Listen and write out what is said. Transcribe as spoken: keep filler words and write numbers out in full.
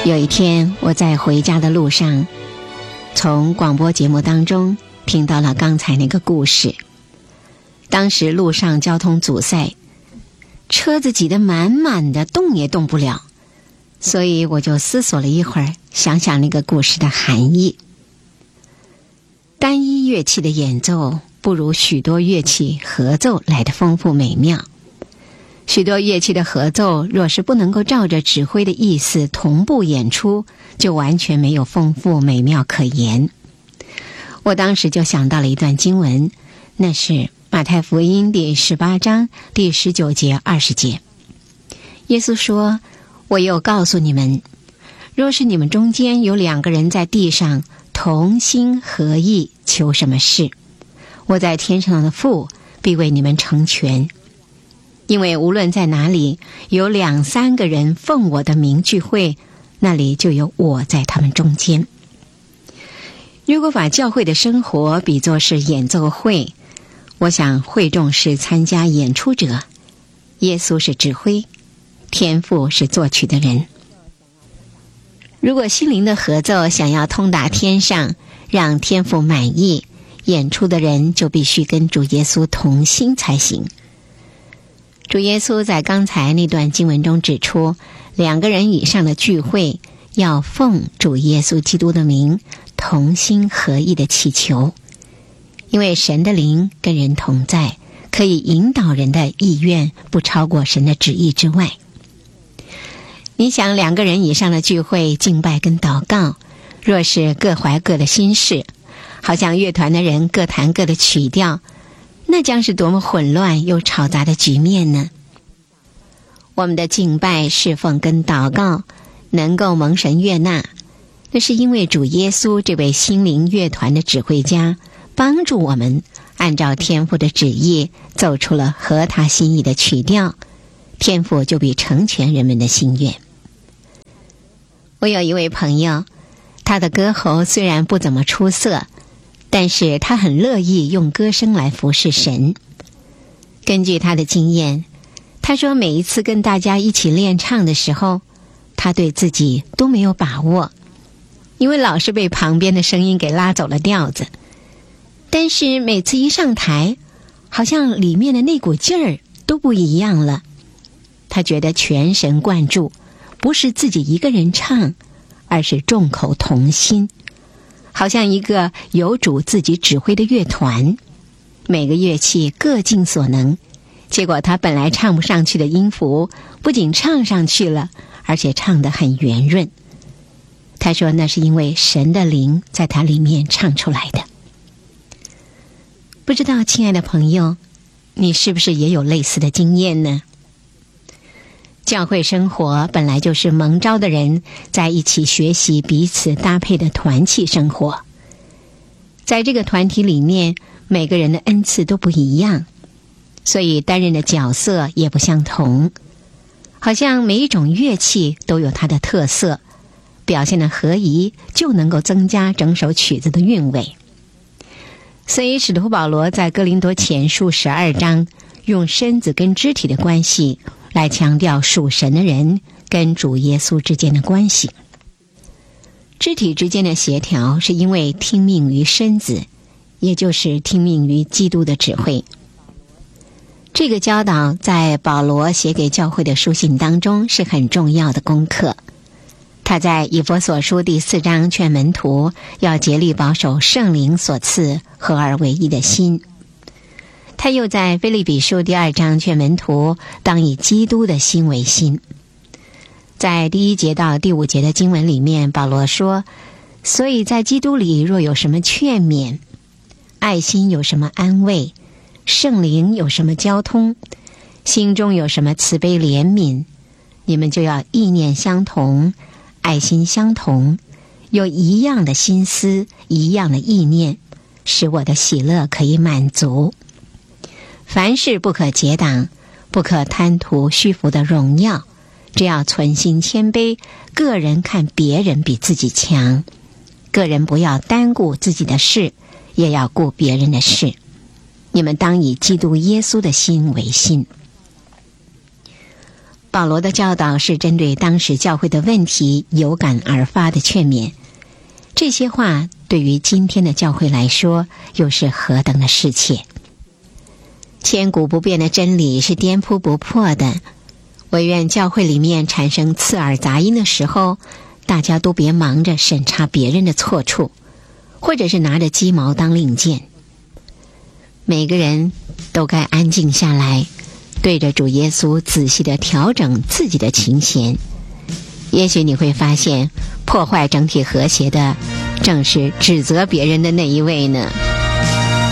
有一天，我在回家的路上，从广播节目当中听到了刚才那个故事。当时路上交通阻塞，车子挤得满满的，动也动不了，所以我就思索了一会儿，想想那个故事的含义。单一乐器的演奏不如许多乐器合奏来得丰富美妙。许多乐器的合奏若是不能够照着指挥的意思同步演出，就完全没有丰富美妙可言。我当时就想到了一段经文，那是马太福音第十八章第十九节二十节。耶稣说，我又告诉你们，若是你们中间有两个人在地上同心合意求什么事，我在天上的父必为你们成全。因为无论在哪里有两三个人奉我的名聚会，那里就有我在他们中间。如果把教会的生活比作是演奏会，我想会众是参加演出者，耶稣是指挥，天父是作曲的人。如果心灵的合奏想要通达天上，让天父满意，演出的人就必须跟主耶稣同心才行。主耶稣在刚才那段经文中指出，两个人以上的聚会要奉主耶稣基督的名同心合意的祈求，因为神的灵跟人同在，可以引导人的意愿不超过神的旨意之外。你想，两个人以上的聚会敬拜跟祷告，若是各怀各的心事，好像乐团的人各弹各的曲调，那将是多么混乱又吵杂的局面呢？我们的敬拜、侍奉跟祷告能够蒙神悦纳，那是因为主耶稣这位心灵乐团的指挥家帮助我们按照天父的旨意奏出了合他心意的曲调，天父就必成全人们的心愿。我有一位朋友，他的歌喉虽然不怎么出色，但是他很乐意用歌声来服侍神。根据他的经验，他说每一次跟大家一起练唱的时候，他对自己都没有把握，因为老是被旁边的声音给拉走了调子。但是每次一上台，好像里面的那股劲儿都不一样了。他觉得全神贯注，不是自己一个人唱，而是众口同心，好像一个由主自己指挥的乐团，每个乐器各尽所能，结果他本来唱不上去的音符不仅唱上去了，而且唱得很圆润。他说那是因为神的灵在他里面唱出来的。不知道亲爱的朋友，你是不是也有类似的经验呢？教会生活本来就是蒙召的人在一起学习彼此搭配的团契生活。在这个团体里面，每个人的恩赐都不一样，所以担任的角色也不相同。好像每一种乐器都有它的特色，表现的合宜就能够增加整首曲子的韵味。所以使徒保罗在哥林多前书十二章用身子跟肢体的关系来强调属神的人跟主耶稣之间的关系。肢体之间的协调是因为听命于身子，也就是听命于基督的指挥。这个教导在保罗写给教会的书信当中是很重要的功课。他在以弗所书第四章劝门徒要竭力保守圣灵所赐合而为一的心。他又在腓立比书第二章劝门徒当以基督的心为心。在第一节到第五节的经文里面，保罗说，所以在基督里若有什么劝勉，爱心有什么安慰，圣灵有什么交通，心中有什么慈悲怜悯，你们就要意念相同，爱心相同，有一样的心思，一样的意念，使我的喜乐可以满足。凡事不可结党，不可贪图虚浮的荣耀，只要存心谦卑，个人看别人比自己强，个人不要单顾自己的事，也要顾别人的事。你们当以基督耶稣的心为心。 保罗的教导是针对当时教会的问题有感而发的劝勉，这些话对于今天的教会来说又是何等的适切。千古不变的真理是颠扑不破的，唯愿教会里面产生刺耳杂音的时候，大家都别忙着审查别人的错处，或者是拿着鸡毛当令箭。每个人都该安静下来，对着主耶稣仔细地调整自己的琴弦。也许你会发现，破坏整体和谐的正是指责别人的那一位呢。